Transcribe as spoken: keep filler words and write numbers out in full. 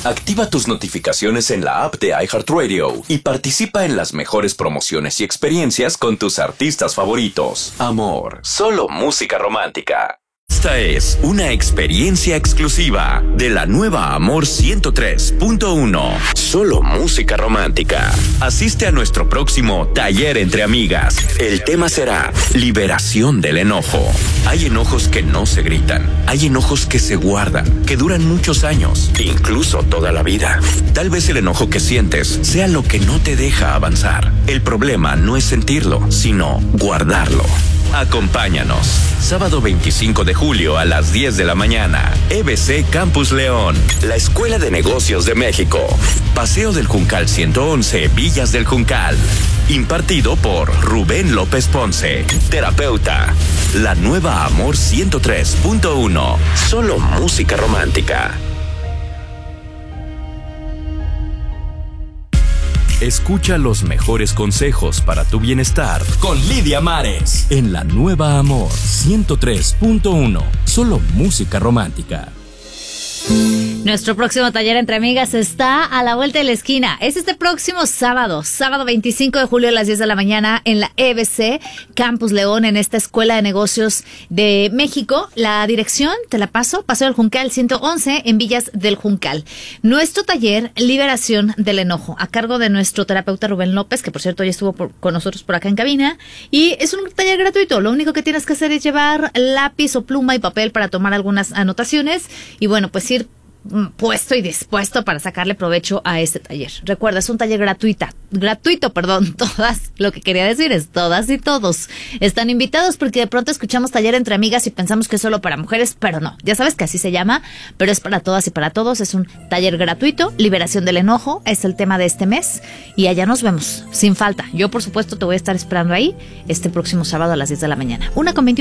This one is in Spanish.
Activa tus notificaciones en la app de iHeartRadio y participa en las mejores promociones y experiencias con tus artistas favoritos. Amor, solo música romántica. Esta es una experiencia exclusiva de la nueva Amor ciento tres punto uno. Solo música romántica. Asiste a nuestro próximo taller entre amigas. El tema será liberación del enojo. Hay enojos que no se gritan. Hay enojos que se guardan, que duran muchos años, incluso toda la vida. Tal vez el enojo que sientes sea lo que no te deja avanzar. El problema no es sentirlo, sino guardarlo. Acompáñanos. Sábado veinticinco de julio a las diez de la mañana. E B C Campus León. La Escuela de Negocios de México. Paseo del Juncal ciento once, Villas del Juncal. Impartido por Rubén López Ponce, terapeuta. La nueva Amor ciento tres punto uno. Solo música romántica. Escucha los mejores consejos para tu bienestar con Lidia Mares en la nueva Amor ciento tres punto uno. Solo música romántica. Nuestro próximo taller entre amigas está a la vuelta de la esquina. Es este próximo sábado, sábado veinticinco de julio a las diez de la mañana en la E B C Campus León, en esta Escuela de Negocios de México. La dirección, te la paso, Paseo del Juncal ciento once en Villas del Juncal. Nuestro taller, Liberación del Enojo, a cargo de nuestro terapeuta Rubén López, que por cierto ya estuvo por, con nosotros por acá en cabina. Y es un taller gratuito. Lo único que tienes que hacer es llevar lápiz o pluma y papel para tomar algunas anotaciones. Y bueno, pues ir puesto y dispuesto para sacarle provecho a este taller. Recuerda, es un taller gratuita, gratuito, perdón, todas, lo que quería decir es todas y todos están invitados, porque de pronto escuchamos taller entre amigas y pensamos que es solo para mujeres, pero no, ya sabes que así se llama, pero es para todas y para todos. Es un taller gratuito, liberación del enojo, es el tema de este mes, y allá nos vemos, sin falta. Yo por supuesto te voy a estar esperando ahí este próximo sábado a las diez de la mañana. Una con veintiuno